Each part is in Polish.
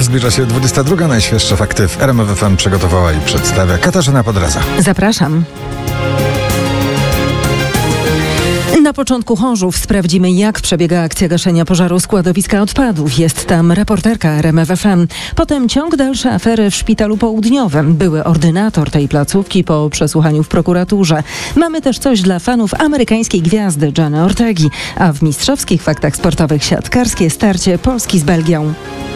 Zbliża się 22. Najświeższe fakty w RMF FM przygotowała i przedstawia Katarzyna Podreza. Zapraszam. Na początku Chorzów sprawdzimy, jak przebiega akcja gaszenia pożaru składowiska odpadów. Jest tam reporterka RMF FM. Potem ciąg dalszy afery w Szpitalu Południowym. Były ordynator tej placówki po przesłuchaniu w prokuraturze. Mamy też coś dla fanów amerykańskiej gwiazdy Jenny Ortegi. A w mistrzowskich faktach sportowych siatkarskie starcie Polski z Belgią.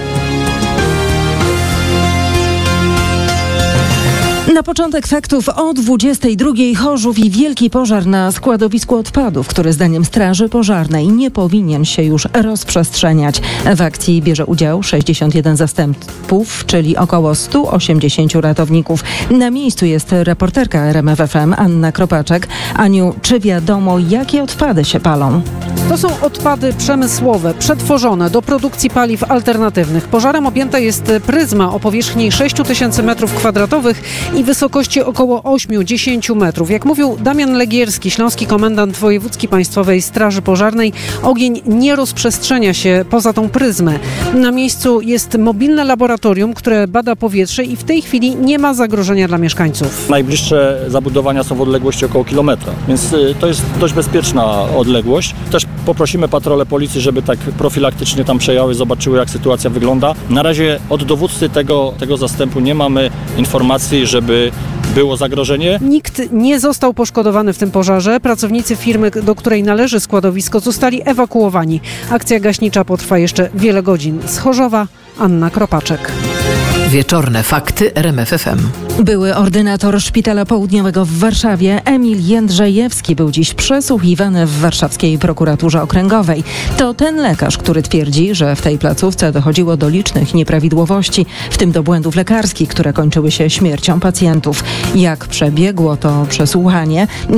Na początek faktów o 22. Chorzów i wielki pożar na składowisku odpadów, który zdaniem Straży Pożarnej nie powinien się już rozprzestrzeniać. W akcji bierze udział 61 zastępów, czyli około 180 ratowników. Na miejscu jest reporterka RMF FM Anna Kropaczek. Aniu, czy wiadomo, jakie odpady się palą? To są odpady przemysłowe, przetworzone do produkcji paliw alternatywnych. Pożarem objęta jest Pryzma o powierzchni 6000 m2 i wysokości około 8-10 metrów. Jak mówił Damian Legierski, śląski komendant wojewódzki Państwowej Straży Pożarnej, ogień nie rozprzestrzenia się poza tą Pryzmę. Na miejscu jest mobilne laboratorium, które bada powietrze i w tej chwili nie ma zagrożenia dla mieszkańców. Najbliższe zabudowania są w odległości około kilometra, więc to jest dość bezpieczna odległość. Też poprosimy patrole policji, żeby tak profilaktycznie tam przejechały, zobaczyły, jak sytuacja wygląda. Na razie od dowódcy tego zastępu nie mamy informacji, żeby było zagrożenie. Nikt nie został poszkodowany w tym pożarze. Pracownicy firmy, do której należy składowisko, zostali ewakuowani. Akcja gaśnicza potrwa jeszcze wiele godzin. Z Chorzowa Anna Kropaczek. Wieczorne fakty RMF FM. Były ordynator Szpitala Południowego w Warszawie Emil Jędrzejewski był dziś przesłuchiwany w warszawskiej prokuraturze okręgowej. To ten lekarz, który twierdzi, że w tej placówce dochodziło do licznych nieprawidłowości, w tym do błędów lekarskich, które kończyły się śmiercią pacjentów. Jak przebiegło to przesłuchanie?